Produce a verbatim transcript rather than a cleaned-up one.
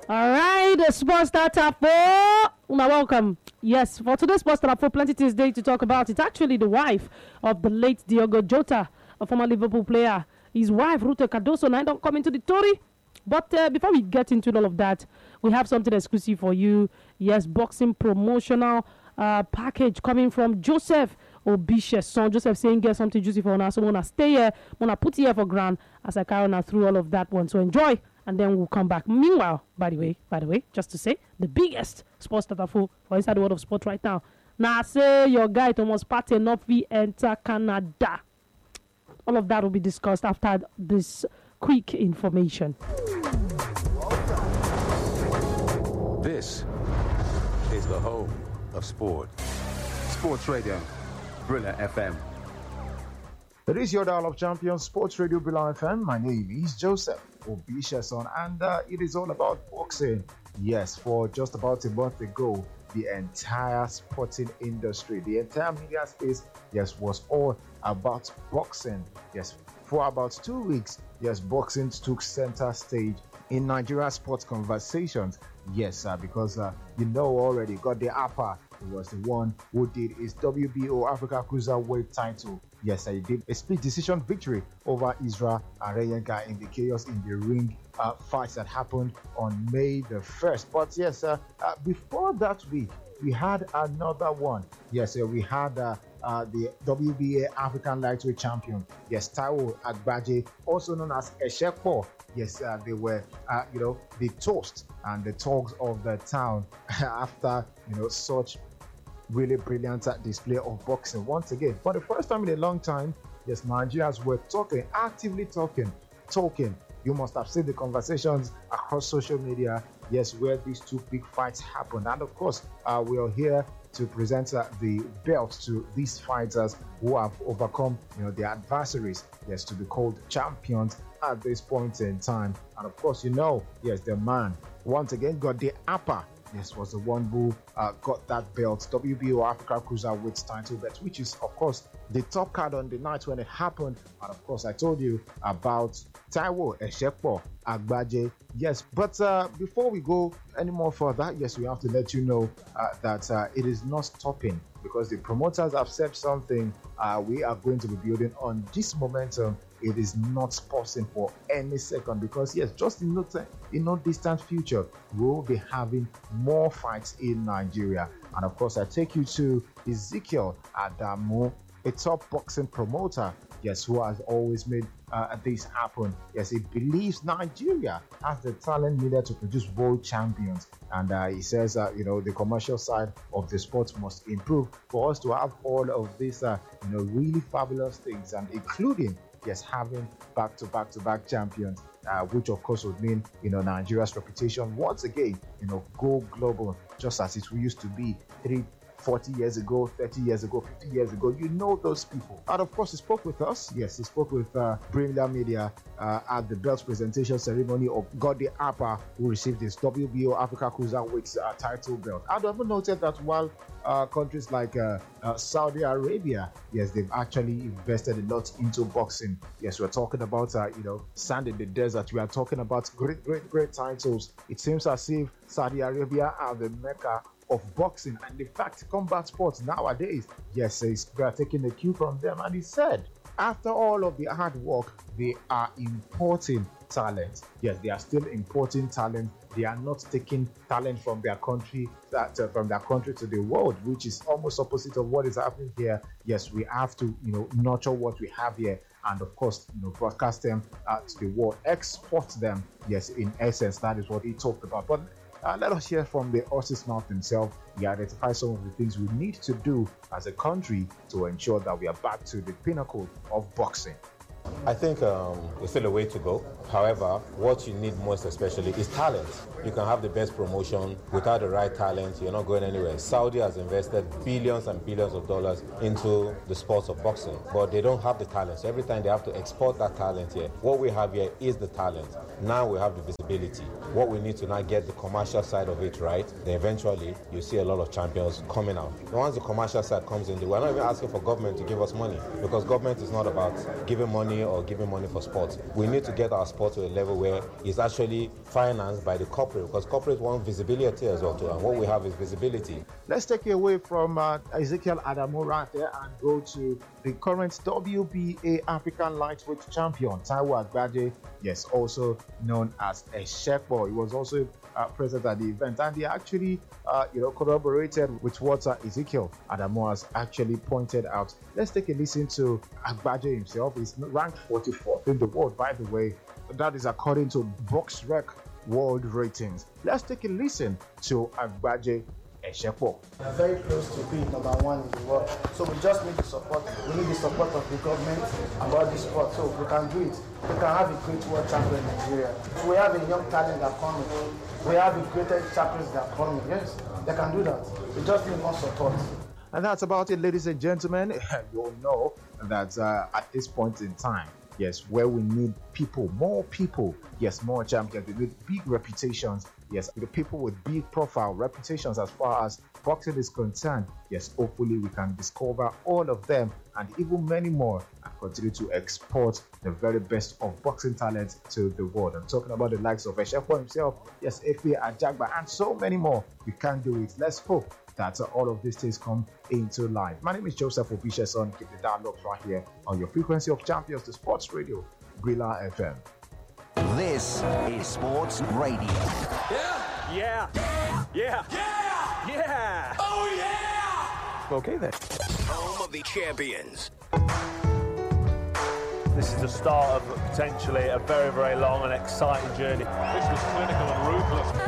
All right, the Sports Starter four. Una welcome. Yes, for today's Sports Starter four, plenty things there to talk about. It's actually the wife of the late Diogo Jota, a former Liverpool player. His wife, Ruth Cardoso, now don't come into the story. But uh, before we get into all of that, we have something exclusive for you. Yes, boxing promotional uh, package coming from Joseph Obishe's son. Joseph saying, get something juicy for us. So I'm going to stay here. I'm going to put here for grand as I carry on through all of that one. So enjoy, and then we'll come back. Meanwhile, by the way, by the way, just to say, the biggest sports starter for inside the world of sport right now. Now, say your guy Thomas Partey not be enter Canada. All of that will be discussed after this quick information. This is the home of sport. Sports Radio, Brilla F M. It is your dial of champions, Sports Radio Brilla F M. My name is Joseph Obisheson, and uh, it is all about boxing. Yes, for just about a month ago, the entire sporting industry, the entire media space, yes, was all about boxing. Yes, for about two weeks, yes, boxing took center stage in Nigeria sports conversations. Yes, uh, because uh, you know already, got the upper. He was the one who did his W B O Africa Cruiserweight title. Yes, he did a split decision victory over Israel Areyenka in the chaos in the ring uh, fights that happened on May the first. But yes, uh, uh, before that week, we had another one. Yes, uh, we had uh, uh, the W B A African Lightweight Champion. Yes, Taiwo Agbaje, also known as Eshekpo. Yes, uh, they were, uh, you know, the toast and the talks of the town after, you know, such really brilliant display of boxing once again. For the first time in a long time, yes, Nigerians were talking, actively talking, talking. You must have seen the conversations across social media, yes, where these two big fights happened. And of course, uh, we are here to present uh, the belt to these fighters who have overcome, you know, their adversaries, yes, to be called champions at this point in time. And of course, you know, yes, the man once again got the upper. Yes, was the one who uh, got that belt, W B O Africa Cruiserweight title belt, which is, of course, the top card on the night when it happened. And of course, I told you about Taiwo Eshekpo Agbaje. Yes, but uh, before we go any more further, yes, we have to let you know uh, that uh, it is not stopping, because the promoters have said something. Uh, we are going to be building on this momentum. It is not pausing for any second, because yes, just in no time, in no distant future, we'll be having more fights in Nigeria. And of course, I take you to Ezekiel Adamu, a top boxing promoter, yes, who has always made uh, this happen. Yes, he believes Nigeria has the talent needed to produce world champions. And uh, he says, uh, you know, the commercial side of the sport must improve for us to have all of these, uh, you know, really fabulous things, and including, yes, having back-to-back-to-back champions, uh, which of course would mean, you know, Nigeria's reputation once again, you know, go global, just as it used to be three, forty years ago, thirty years ago, fifty years ago. You know those people. And of course, he spoke with us. Yes, he spoke with uh, Brilla Media uh, at the belt presentation ceremony of Gode Apa, who received his W B O Africa Cruiserweight uh, title belt. And I've noted that while uh, countries like uh, uh, Saudi Arabia, yes, they've actually invested a lot into boxing. Yes, we're talking about, uh, you know, sand in the desert. We are talking about great, great, great titles. It seems as if Saudi Arabia are the mecca of boxing and in fact combat sports nowadays. Yes, we are taking the cue from them. And he said, after all of the hard work, they are importing talent. Yes, they are still importing talent. They are not taking talent from their country, that uh, from their country to the world, which is almost opposite of what is happening here. Yes, we have to, you know, nurture what we have here, and of course, you know, broadcast them uh, to the world, export them. Yes, in essence, that is what he talked about. But Uh, let us hear from the horse's mouth himself. He identifies some of the things we need to do as a country to ensure that we are back to the pinnacle of boxing. I think um, there's still a way to go. However, what you need most especially is talent. You can have the best promotion without the right talent, you're not going anywhere. Saudi has invested billions and billions of dollars into the sport of boxing, but they don't have the talent. So every time they have to export that talent here. What we have here is the talent. Now we have the visibility. What we need to now get the commercial side of it right, then eventually you see a lot of champions coming out. And once the commercial side comes in, we're not even asking for government to give us money, because government is not about giving money or giving money for sports. We need to get our sport to a level where it's actually financed by the corporate, because corporate want visibility as well too, and what we have is visibility. Let's take it away from uh, Ezekiel Adamu right there and go to the current W B A African lightweight champion, Taiwo Agbaje, yes, also known as Eshekpo. He was also uh, present at the event, and he actually, uh, you know, corroborated with what uh, Ezekiel Adamu has actually pointed out. Let's take a listen to Agbaje himself. He's ranked forty-fourth in the world, by the way. That is according to BoxRec World Ratings. Let's take a listen to Agbaje Eshekpo. We are very close to being number one in the world. So we just need the support. We need the support of the government about this sport. So we can do it. We can have a great world champion in Nigeria. We have a young talent that coming. We have the greatest champions that coming. Yes, they can do that. We just need more support. And that's about it, ladies and gentlemen. You'll know that uh, at this point in time, yes, where we need people, more people, yes, more champions, we need big reputations, yes, the people with big profile reputations as far as boxing is concerned. Yes, hopefully we can discover all of them and even many more and continue to export the very best of boxing talent to the world. I'm talking about the likes of Eshekpo himself, yes, Efe Ajagba, and so many more. We can do it. Let's hope that uh, all of these things come into line. My name is Joseph Obisheson. Keep the dialogue right here on your frequency of champions, the Sports Radio, Brilla F M. This is Sports Radio. Yeah! Yeah! Yeah! Yeah! Yeah! Oh yeah! Okay then. Home of the champions. This is the start of potentially a very, very long and exciting journey. This was clinical and ruthless.